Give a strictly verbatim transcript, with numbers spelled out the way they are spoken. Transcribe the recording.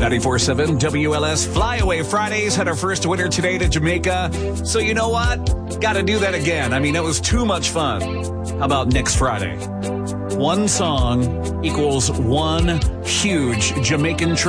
ninety-four point seven W L S Flyaway Fridays had our first winner today to Jamaica. So you know what? Got to do that again. I mean, it was too much fun. How about next Friday? One song equals one huge Jamaican trip.